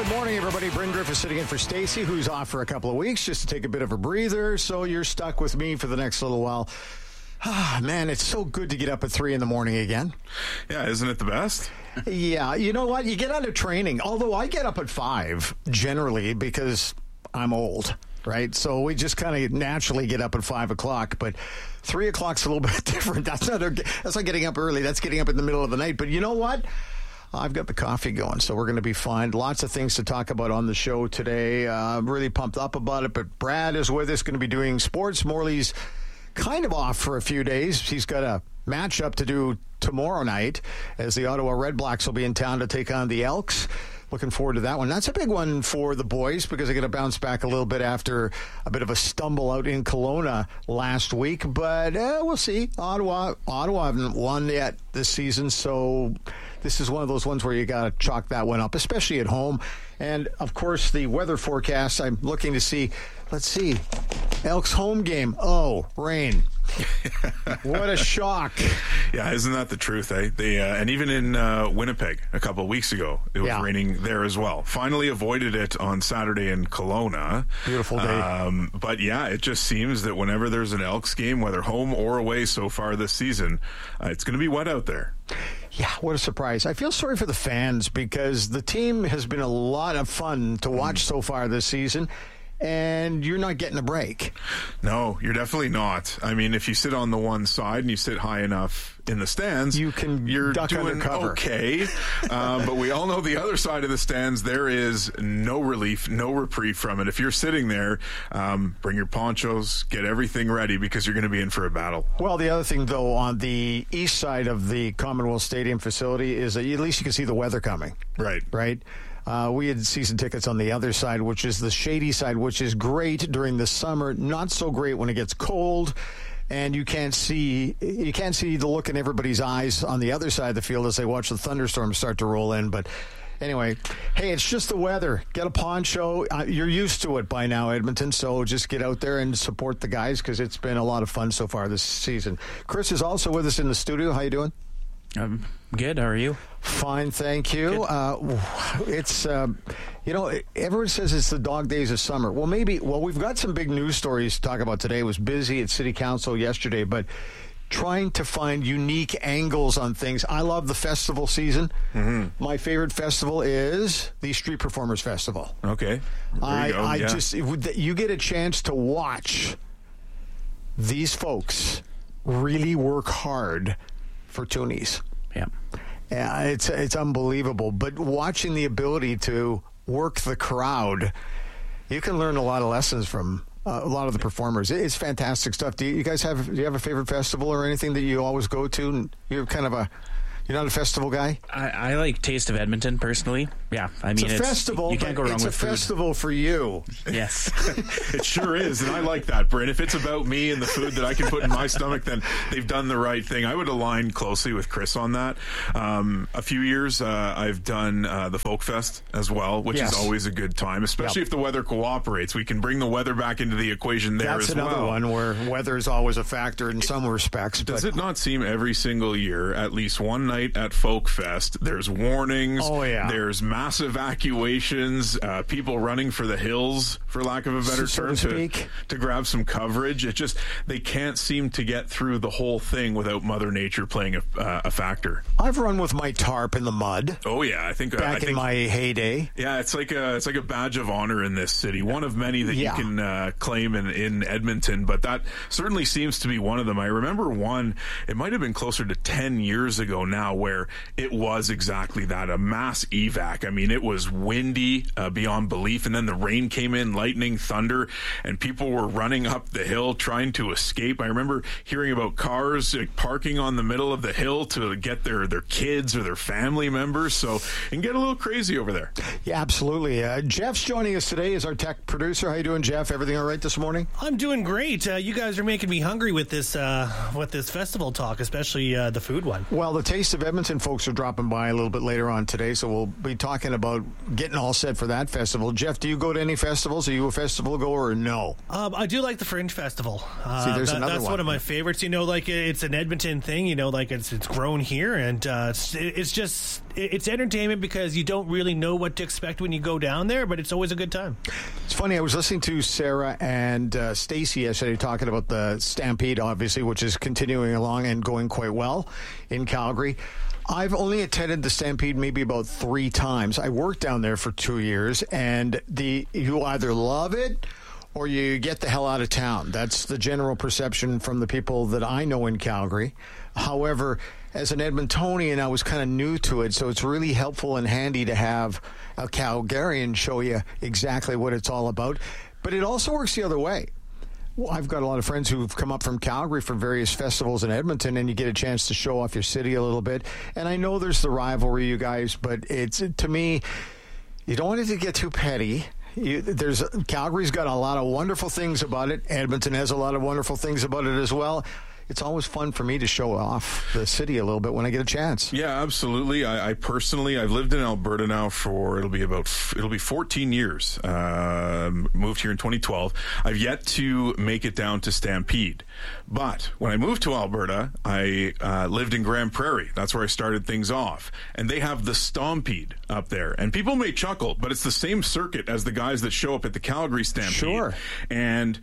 Good morning, everybody. Bryn Griffith sitting in for Stacy, who's off for a couple of weeks just to take a bit of a breather. So you're stuck with me for the next little while. Man, it's so good to get up at 3 in the morning again. Yeah, isn't it the best? Yeah, you know what? You get out of training. Although I get up at 5 generally because I'm old, right? So we just kind of naturally get up at 5 o'clock. But 3 o'clock's a little bit different. That's not getting up early. That's getting up in the middle of the night. But you know what? I've got the coffee going, so we're going to be fine. Lots of things to talk about on the show today. I'm really pumped up about it, but Brad is with us, going to be doing sports. Morley's kind of off for a few days. He's got a matchup to do tomorrow night as the Ottawa Red Blacks will be in town to take on the Elks. Looking forward to that one. That's a big one for the boys because they're going to bounce back a little bit after a bit of a stumble out in Kelowna last week. But we'll see. Ottawa haven't won yet this season, so this is one of those ones where you got to chalk that one up, especially at home. And, of course, the weather forecast, I'm looking to see. Let's see. Elks home game. Oh, rain. What a shock. Yeah, isn't that the truth, eh? And even in Winnipeg a couple of weeks ago, it was raining there as well. Finally avoided it on Saturday in Kelowna. Beautiful day. But yeah, it just seems that whenever there's an Elks game, whether home or away so far this season, it's going to be wet out there. Yeah, what a surprise. I feel sorry for the fans because the team has been a lot of fun to watch so far this season. And you're not getting a break. No, you're definitely not. I mean, if you sit on the one side and you sit high enough in the stands, you're duck doing under cover. Okay. But we all know the other side of the stands, there is no relief, no reprieve from it. If you're sitting there, bring your ponchos, get everything ready because you're going to be in for a battle. Well, the other thing, though, on the east side of the Commonwealth Stadium facility is that at least you can see the weather coming. Right? We had season tickets on the other side, which is the shady side, which is great during the summer, not so great when it gets cold, and you can't see the look in everybody's eyes on the other side of the field as they watch the thunderstorms start to roll in. But anyway, hey, it's just the weather. Get a poncho. You're used to it by now, Edmonton, so just get out there and support the guys because it's been a lot of fun so far this season. Chris is also with us in the studio. How you doing? I'm good. How are you? Fine, thank you. It's, everyone says it's the dog days of summer. Well, we've got some big news stories to talk about today. It was busy at City Council yesterday, but trying to find unique angles on things. I love the festival season. Mm-hmm. My favorite festival is the Street Performers Festival. Okay. You get a chance to watch these folks really work hard for toonies. Yeah, it's unbelievable. But watching the ability to work the crowd, you can learn a lot of lessons from a lot of the performers. It's fantastic stuff. Do you guys have a favorite festival or anything that you always go to? You're not a festival guy? I like Taste of Edmonton, personally. Yeah, I mean, it's a festival, you can't go wrong with it's a festival for you. Yes. It sure is, and I like that, Bryn. If it's about me and the food that I can put in my stomach, then they've done the right thing. I would align closely with Chris on that. A few years, I've done the Folk Fest as well, which is always a good time, especially if the weather cooperates. We can bring the weather back into the equation there as well. That's another one where weather is always a factor in some respects. Does it not seem every single year, at least one night at Folk Fest, there's warnings, there's mass evacuations, people running for the hills, for lack of a better term, to grab some coverage. It just, they can't seem to get through the whole thing without Mother Nature playing a factor. I've run with my tarp in the mud. Oh yeah, I think in my heyday. Yeah, it's like a badge of honor in this city. One of many that you can claim in Edmonton, but that certainly seems to be one of them. I remember one, it might have been closer to 10 years ago now, where it was exactly that, a mass evac. I mean, it was windy beyond belief, and then the rain came in, lightning, thunder, and people were running up the hill trying to escape. I remember hearing about cars parking on the middle of the hill to get their kids or their family members, so it can get a little crazy over there. Yeah, absolutely. Jeff's joining us today as our tech producer. How you doing, Jeff? Everything all right this morning? I'm doing great. You guys are making me hungry with this festival talk, especially the food one. Well, the Taste Taste of Edmonton folks are dropping by a little bit later on today, so we'll be talking about getting all set for that festival. Jeff, do you go to any festivals? Are you a festival goer or no? I do like the Fringe Festival. There's another that's one of my favorites. Like it's an Edmonton thing. Like it's grown here, and it's entertainment because you don't really know what to expect when you go down there, but it's always a good time. It's funny. I was listening to Sarah and Stacy yesterday talking about the Stampede, obviously, which is continuing along and going quite well in Calgary. I've only attended the Stampede maybe about 3 times. I worked down there for 2 years, and you either love it or you get the hell out of town. That's the general perception from the people that I know in Calgary. However, as an Edmontonian, I was kind of new to it, so it's really helpful and handy to have a Calgarian show you exactly what it's all about. But it also works the other way. Well, I've got a lot of friends who've come up from Calgary for various festivals in Edmonton, and you get a chance to show off your city a little bit. And I know there's the rivalry, you guys, but to me, you don't want it to get too petty. Calgary's got a lot of wonderful things about it. Edmonton has a lot of wonderful things about it as well. It's always fun for me to show off the city a little bit when I get a chance. Yeah, absolutely. I personally, I've lived in Alberta now for it'll be 14 years. Moved here in 2012. I've yet to make it down to Stampede, but when I moved to Alberta, I lived in Grand Prairie. That's where I started things off, and they have the Stompede up there. And people may chuckle, but it's the same circuit as the guys that show up at the Calgary Stampede. Sure. And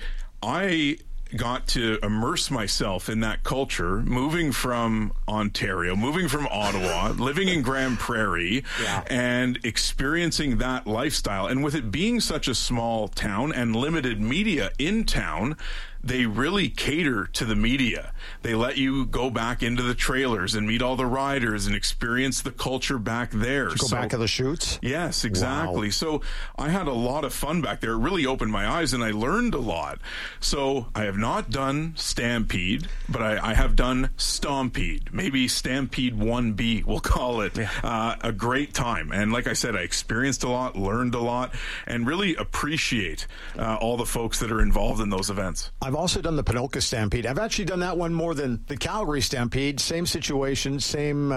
I got to immerse myself in that culture, moving from Ontario, moving from Ottawa, living in Grand Prairie, and experiencing that lifestyle. And with it being such a small town and limited media in town, they really cater to the media. They let you go back into the trailers and meet all the riders and experience the culture back there. Go back to the shoots? Yes, exactly. Wow. So I had a lot of fun back there. It really opened my eyes, and I learned a lot. So I have not done Stampede, but I have done Stompede. Maybe Stampede 1B, we'll call it. A great time. And like I said, I experienced a lot, learned a lot, and really appreciate all the folks that are involved in those events. I've also done the Ponoka Stampede. I've actually done that one more than the Calgary Stampede. Same situation, same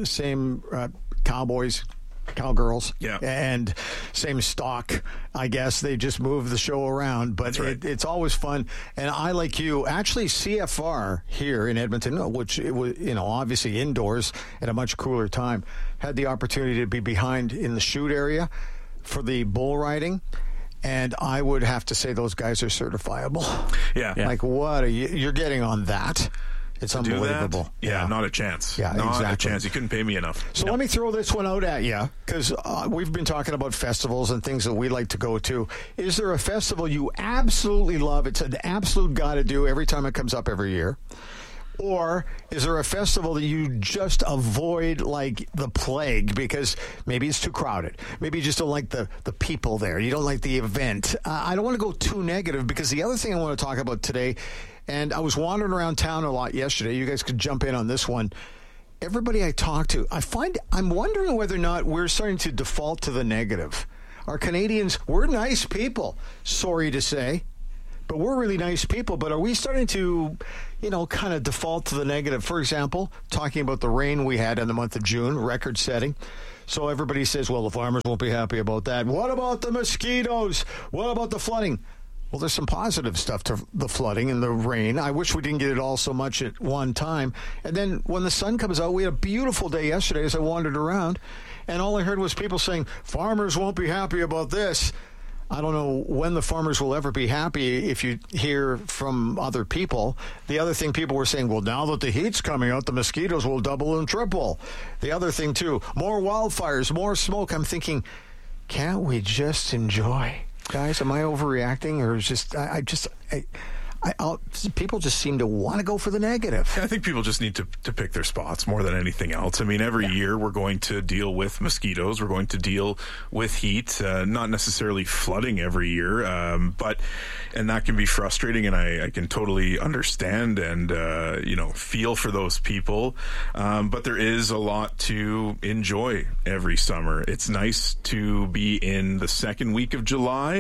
cowboys, cowgirls, and same stock. I guess they just move the show around, but it's always fun. And I, like you, actually CFR here in Edmonton, which it was, obviously indoors at a much cooler time, had the opportunity to be behind in the chute area for the bull riding. And I would have to say those guys are certifiable. Yeah. Like, what are you're getting on that? It's unbelievable. Yeah, not a chance. Yeah, not exactly. a chance. You couldn't pay me enough. So let me throw this one out at you, because we've been talking about festivals and things that we like to go to. Is there a festival you absolutely love? It's an absolute got-to-do every time it comes up every year. Or is there a festival that you just avoid like the plague because maybe it's too crowded? Maybe you just don't like the people there. You don't like the event. I don't want to go too negative, because the other thing I want to talk about today, and I was wandering around town a lot yesterday. You guys could jump in on this one. Everybody I talk to, I'm wondering whether or not we're starting to default to the negative. Our Canadians, we're nice people, sorry to say. But we're really nice people. But are we starting to, kind of default to the negative? For example, talking about the rain we had in the month of June, record setting. So everybody says, well, the farmers won't be happy about that. What about the mosquitoes? What about the flooding? Well, there's some positive stuff to the flooding and the rain. I wish we didn't get it all so much at one time. And then when the sun comes out, we had a beautiful day yesterday as I wandered around. And all I heard was people saying, farmers won't be happy about this. I don't know when the farmers will ever be happy if you hear from other people. The other thing people were saying, well, now that the heat's coming out, the mosquitoes will double and triple. The other thing, too, more wildfires, more smoke. I'm thinking, can't we just enjoy? Guys, am I overreacting, or is just people just seem to want to go for the negative? I think people just need to pick their spots more than anything else. I mean, every year we're going to deal with mosquitoes. We're going to deal with heat, not necessarily flooding every year, and that can be frustrating, and I can totally understand and, feel for those people. But there is a lot to enjoy every summer. It's nice to be in the second week of July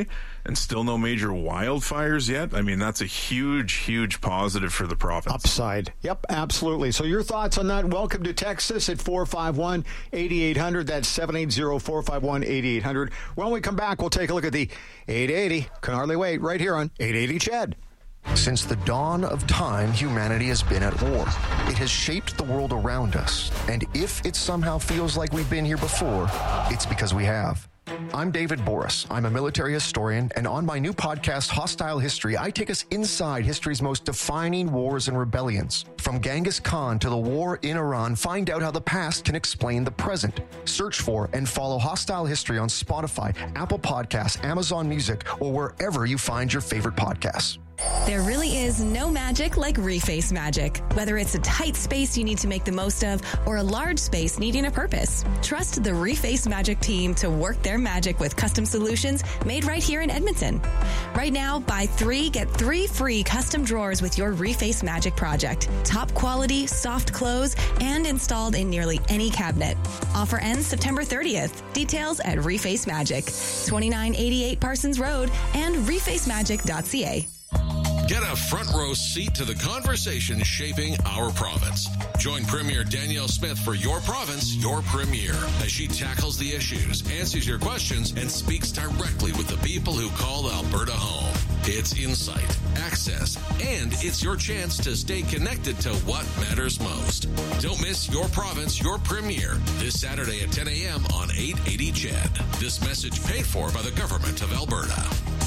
and still no major wildfires yet. I mean, that's a huge, huge positive for the province. Upside. Yep, absolutely. So your thoughts on that? Welcome to Texas at 451-8800. That's 780-451-8800. When we come back, we'll take a look at the 880. Can hardly wait. Right here on 880 CHED. Since the dawn of time, humanity has been at war. It has shaped the world around us. And if it somehow feels like we've been here before, it's because we have. I'm David Boris. I'm a military historian, and on my new podcast, Hostile History, I take us inside history's most defining wars and rebellions. From Genghis Khan to the war in Iran, find out how the past can explain the present. Search for and follow Hostile History on Spotify, Apple Podcasts, Amazon Music, or wherever you find your favorite podcasts. There really is no magic like Reface magic. Whether it's a tight space you need to make the most of or a large space needing a purpose, trust the Reface magic team to work their magic with custom solutions made right here in Edmonton. Right now, buy 3, get 3 free custom drawers with your Reface magic project. Top quality, soft close, and installed in nearly any cabinet. Offer ends September 30th. Details at Reface Magic, 2988 Parsons Road and refacemagic.ca. Get a front row seat to the conversation shaping our province. Join Premier Danielle Smith for Your Province, Your Premier, as she tackles the issues, answers your questions, and speaks directly with the people who call Alberta home. It's insight, access, and it's your chance to stay connected to what matters most. Don't miss Your Province, Your Premier this Saturday at 10 a.m. on 880 CHED. This message paid for by the Government of Alberta.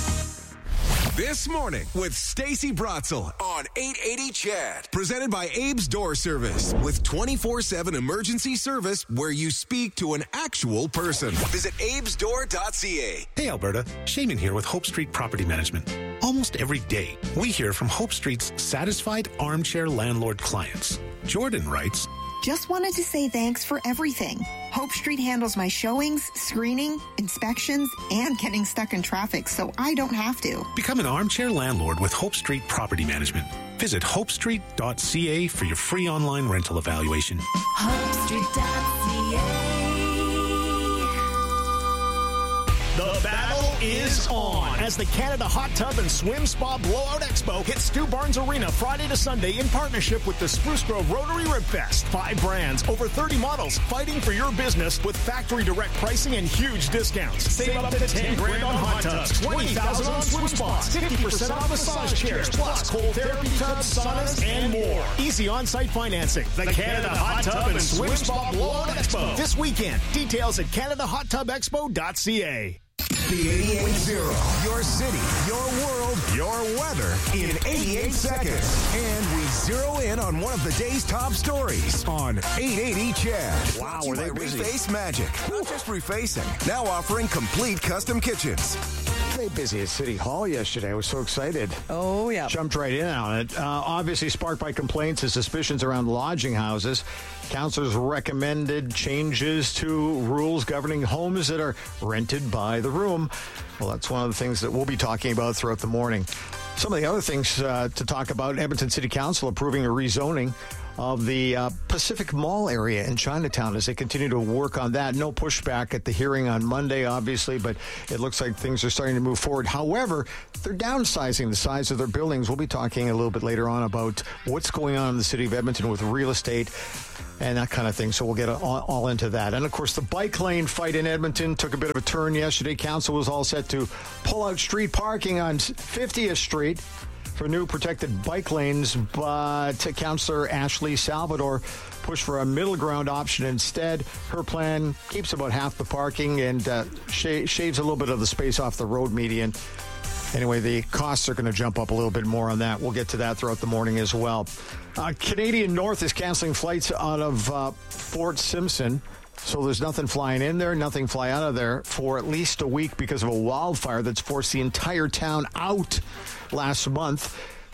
This morning with Stacey Bratzel on 880 CHED. Presented by Abe's Door Service with 24/7 emergency service where you speak to an actual person. Visit abesdoor.ca. Hey Alberta, Shaman here with Hope Street Property Management. Almost every day, we hear from Hope Street's satisfied armchair landlord clients. Jordan writes, just wanted to say thanks for everything. Hope Street handles my showings, screening, inspections, and getting stuck in traffic, so I don't have to. Become an armchair landlord with Hope Street Property Management. Visit hopestreet.ca for your free online rental evaluation. hopestreet.ca. The battle is on as the Canada Hot Tub and Swim Spa Blowout Expo hits Stu Barnes Arena Friday to Sunday in partnership with the Spruce Grove Rotary Rib Fest. 5 brands, over 30 models, fighting for your business with factory direct pricing and huge discounts. Save up to 10 grand on hot tubs, 20,000 on swim spas, 50% off massage chairs, plus cold therapy tubs, saunas, and more. Easy on-site financing. The Canada Hot Tub and Swim Spa Blowout Expo this weekend. Details at CanadaHotTubExpo.ca. The 88.0. Your city, your world, your weather in 88 seconds. And we zero in on one of the day's top stories on 880 CHED. Wow, were they busy? Reface Magic. Not just refacing, now offering complete custom kitchens. Very busy at City Hall yesterday. I was so excited. Oh, yeah. Jumped right in on it. Obviously sparked by complaints and suspicions around lodging houses. Councillors recommended changes to rules governing homes that are rented by the room. Well, that's one of the things that we'll be talking about throughout the morning. Some of the other things to talk about, Edmonton City Council approving a rezoning of the Pacific Mall area in Chinatown as they continue to work on that. No pushback at the hearing on Monday, obviously, but it looks like things are starting to move forward. However, they're downsizing the size of their buildings. We'll be talking a little bit later on about what's going on in the city of Edmonton with real estate and that kind of thing. So we'll get all into that. And, of course, the bike lane fight in Edmonton took a bit of a turn yesterday. Council was all set to pull out street parking on 50th Street for new protected bike lanes, but Councillor Ashley Salvador pushed for a middle ground option instead. Her plan keeps about half the parking and shaves a little bit of the space off the road median. Anyway, the costs are going to jump up a little bit more on that. We'll get to that throughout the morning as well. Canadian North is canceling flights out of Fort Simpson. So there's nothing flying in there, nothing fly out of there for at least a week because of a wildfire that's forced the entire town out last month.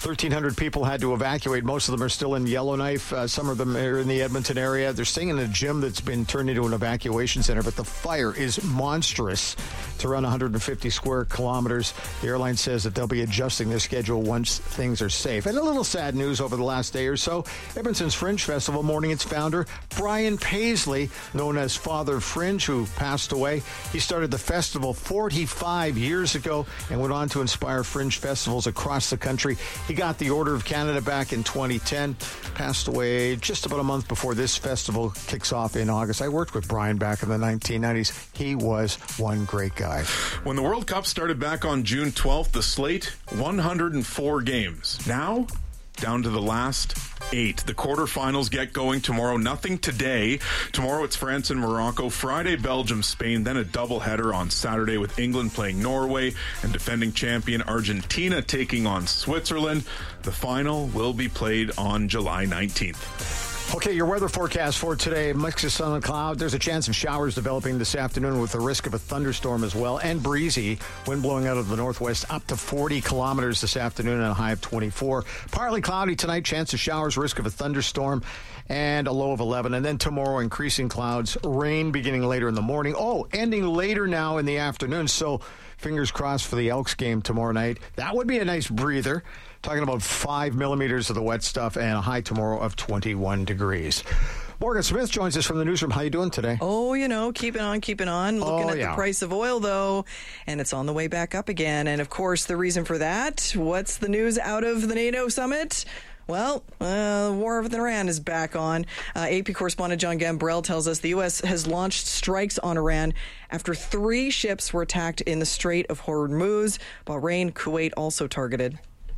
1,300 people had to evacuate. Most of them are still in Yellowknife. Some of them are in the Edmonton area. They're staying in a gym that's been turned into an evacuation center, but the fire is monstrous. To run 150 square kilometers, the airline says that they'll be adjusting their schedule once things are safe. And a little sad news over the last day or so. Edmonton's Fringe Festival mourning its founder, Brian Paisley, known as Father Fringe, who passed away. He started the festival 45 years ago and went on to inspire Fringe festivals across the country. He got the Order of Canada back in 2010, passed away just about a month before this festival kicks off in August. I worked with Brian back in the 1990s. He was one great guy. When the World Cup started back on June 12th, the slate, 104 games. Now, down to the last 8. The quarterfinals get going tomorrow. Nothing today. Tomorrow it's France and Morocco. Friday, Belgium, Spain. Then a doubleheader on Saturday with England playing Norway and defending champion Argentina taking on Switzerland. The final will be played on July 19th. Okay, your weather forecast for today, mix of sun and cloud. There's a chance of showers developing this afternoon with the risk of a thunderstorm as well, and breezy. Wind blowing out of the northwest up to 40 kilometers this afternoon and a high of 24. Partly cloudy tonight, chance of showers, risk of a thunderstorm, and a low of 11. And then tomorrow, increasing clouds, rain beginning later in the morning. Oh, ending later now in the afternoon. So fingers crossed for the Elks game tomorrow night. That would be a nice breather. Talking about 5 millimeters of the wet stuff and a high tomorrow of 21 degrees. Morgan Smith joins us from the newsroom. How you doing today? Oh, keeping on. Looking at the price of oil, though, and it's on the way back up again. And, of course, the reason for that, what's the news out of the NATO summit? Well, the war with Iran is back on. AP correspondent John Gambrell tells us the U.S. has launched strikes on Iran after 3 ships were attacked in the Strait of Hormuz. Bahrain, Kuwait also targeted.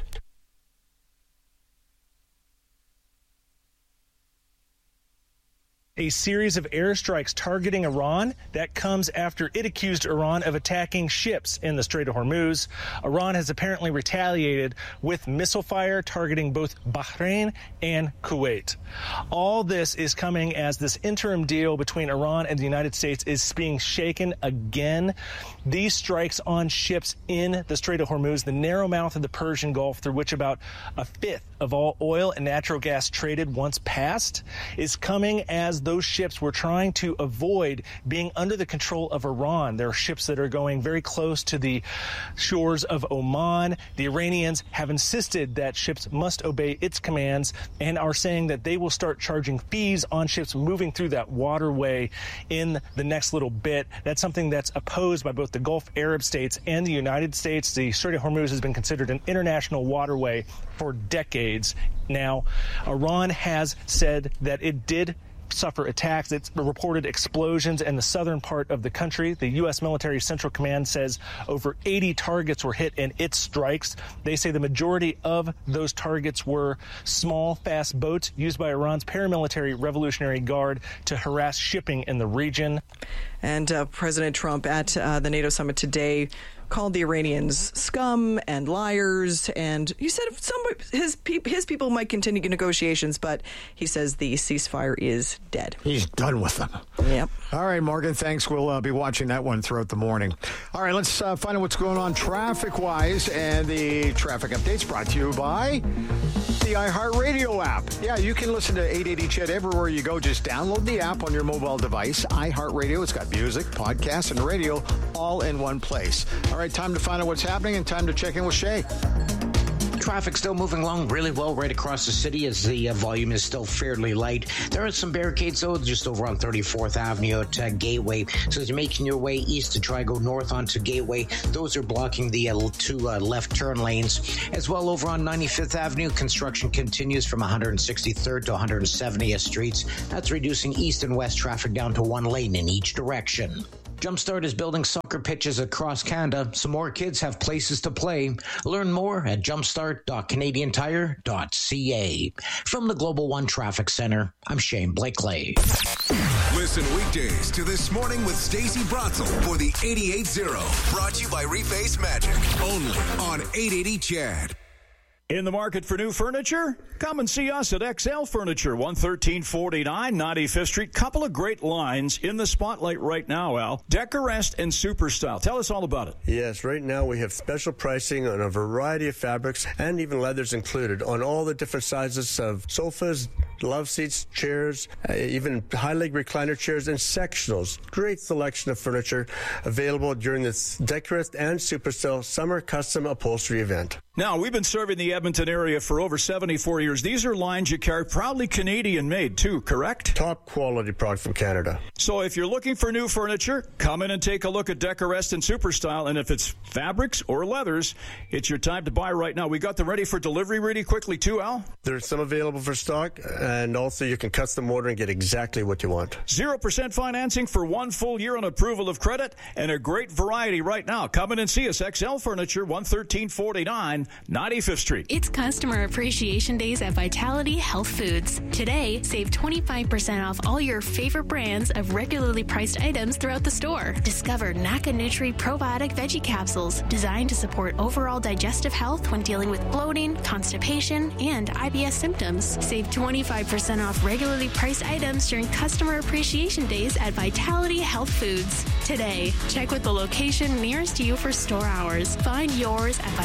A series of airstrikes targeting Iran. That comes after it accused Iran of attacking ships in the Strait of Hormuz. Iran has apparently retaliated with missile fire targeting both Bahrain and Kuwait. All this is coming as this interim deal between Iran and the United States is being shaken again. These strikes on ships in the Strait of Hormuz, the narrow mouth of the Persian Gulf through which about a fifth of all oil and natural gas traded once passed, is coming as those ships were trying to avoid being under the control of Iran. There are ships that are going very close to the shores of Oman. The Iranians have insisted that ships must obey its commands and are saying that they will start charging fees on ships moving through that waterway in the next little bit. That's something that's opposed by both the Gulf Arab states and the United States. The Strait of Hormuz has been considered an international waterway for decades now. Iran has said that it did suffer attacks. It's reported explosions in the southern part of the country. The U.S. Military Central Command says over 80 targets were hit in its strikes. They say the majority of those targets were small, fast boats used by Iran's paramilitary Revolutionary Guard to harass shipping in the region. And President Trump at the NATO summit today called the Iranians scum and liars, and he said his people might continue negotiations, but he says the ceasefire is dead. He's done with them. Yep. All right, Morgan, thanks. We'll be watching that one throughout the morning. All right, let's find out what's going on traffic-wise, and the traffic updates brought to you by the iHeartRadio app. Yeah, you can listen to 880 Ched everywhere you go. Just download the app on your mobile device. iHeartRadio, it's got music, podcasts, and radio all in one place. All right, time to find out what's happening and time to check in with Shay. Traffic still moving along really well right across the city as the volume is still fairly light. There are some barricades, though, just over on 34th Avenue at Gateway. So as you're making your way east to try go north onto Gateway, those are blocking the 2 left turn lanes. As well, over on 95th Avenue, construction continues from 163rd to 170th Streets. That's reducing east and west traffic down to 1 lane in each direction. Jumpstart is building soccer pitches across Canada so more kids have places to play. Learn more at jumpstart.canadiantire.ca. From the Global One Traffic Center, I'm Shane Blakely. Listen weekdays to This Morning with Stacey Bratzel for the 88.0. Brought to you by Reface Magic. Only on 880 Chad. In the market for new furniture? Come and see us at XL Furniture, 11349 95th Street. Couple of great lines in the spotlight right now, Al. Decorest and Superstyle. Tell us all about it. Yes, right now we have special pricing on a variety of fabrics and even leathers included on all the different sizes of sofas, love seats, chairs, even high leg recliner chairs and sectionals. Great selection of furniture available during this Decorest and Superstyle Summer Custom Upholstery event. Now, we've been serving the Edmonton area for over 74 years. These are lines you carry, proudly Canadian-made, too, correct? Top quality product from Canada. So if you're looking for new furniture, come in and take a look at Decorest and Superstyle. And if it's fabrics or leathers, it's your time to buy right now. We got them ready for delivery really quickly, too, Al? There's some available for stock, and also you can custom order and get exactly what you want. 0% financing for 1 full year on approval of credit, and a great variety right now. Come in and see us. XL Furniture, 11349 95th Street. It's Customer Appreciation Days at Vitality Health Foods. Today, save 25% off all your favorite brands of regularly priced items throughout the store. Discover Naka Nutri Probiotic Veggie Capsules, designed to support overall digestive health when dealing with bloating, constipation, and IBS symptoms. Save 25% off regularly priced items during Customer Appreciation Days at Vitality Health Foods. Today, check with the location nearest you for store hours. Find yours at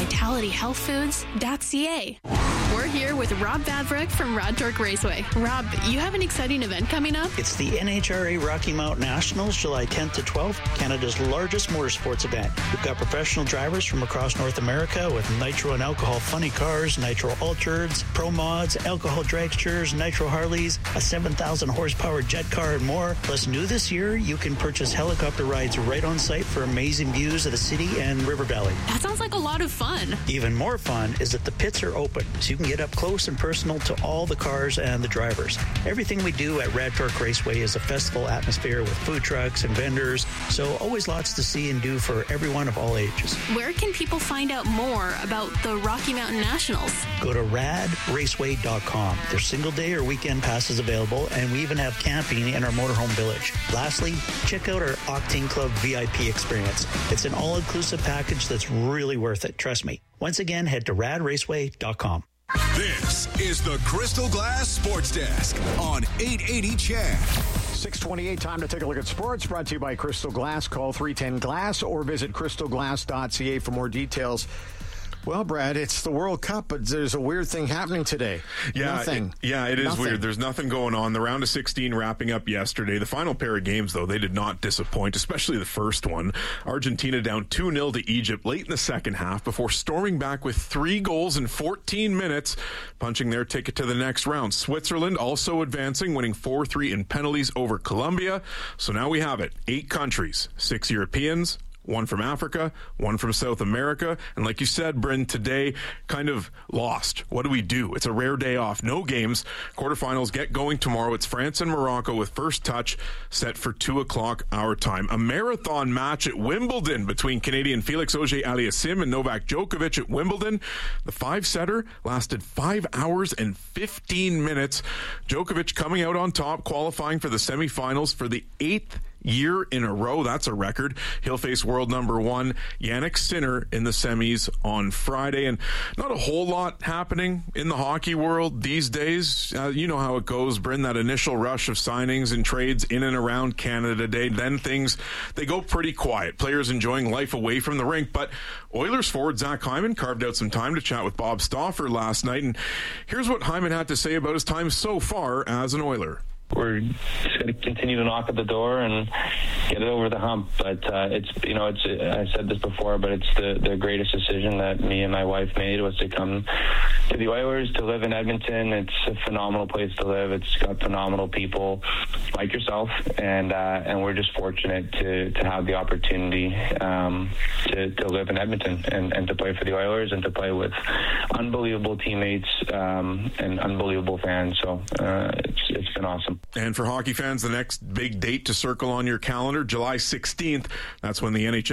vitalityhealthfoods.ca. We're here with Rob Vadbrook from Rod Torque Raceway. Rob, you have an exciting event coming up. It's the NHRA Rocky Mountain Nationals, July 10th to 12th, Canada's largest motorsports event. We've got professional drivers from across North America with nitro and alcohol funny cars, nitro ultrades, pro mods, alcohol dragsters, nitro Harleys, a 7,000 horsepower jet car, and more. Plus, new this year, you can purchase helicopter rides right on site for amazing views of the city and River Valley. That sounds like a lot of fun. Even more fun is that the pits are open, so you can get up close and personal to all the cars and the drivers. Everything we do at Rad Torque Raceway is a festival atmosphere with food trucks and vendors, so always lots to see and do for everyone of all ages. Where can people find out more about the Rocky Mountain Nationals? Go to radraceway.com. There's single day or weekend passes available, and we even have camping in our motorhome village. Lastly, check out our Octane Club VIP experience. It's an all-inclusive package that's really worth it, trust me. Once again, head to radraceway.com. This is the Crystal Glass Sports Desk on 880 CHED. 6:28, time to take a look at sports. Brought to you by Crystal Glass. Call 310-GLASS or visit crystalglass.ca for more details. Well, Brad, it's the World Cup, but there's a weird thing happening today. Yeah, it is weird. There's nothing going on. The round of 16 wrapping up yesterday. The final pair of games, though, they did not disappoint, especially the first one. Argentina down 2-0 to Egypt late in the second half before storming back with 3 goals in 14 minutes, punching their ticket to the next round. Switzerland also advancing, winning 4-3 in penalties over Colombia. So now we have it. 8 countries, 6 Europeans, 1 from Africa, 1 from South America. And like you said, Bryn, today kind of lost. What do we do? It's a rare day off. No games. Quarterfinals get going tomorrow. It's France and Morocco with first touch set for 2 o'clock our time. A marathon match at Wimbledon between Canadian Felix Auger-Aliassime and Novak Djokovic at Wimbledon. The 5-setter lasted 5 hours and 15 minutes. Djokovic coming out on top, qualifying for the semifinals for the 8th year in a row. That's a record. He'll face world number 1 Jannik Sinner in the semis on Friday. And not a whole lot happening in the hockey world these days. You know how it goes, Bryn, that initial rush of signings and trades in and around Canada Day. Then things, they go pretty quiet. Players enjoying life away from the rink. But Oilers forward Zach Hyman carved out some time to chat with Bob Stauffer last night. And here's what Hyman had to say about his time so far as an Oiler. We're just going to continue to knock at the door and get it over the hump. But it's I said this before, but it's the greatest decision that me and my wife made was to come to the Oilers, to live in Edmonton. It's a phenomenal place to live. It's got phenomenal people like yourself, and we're just fortunate to have the opportunity to live in Edmonton and to play for the Oilers and to play with unbelievable teammates and unbelievable fans. So it's been awesome. And for hockey fans, the next big date to circle on your calendar, July 16th. That's when the NHL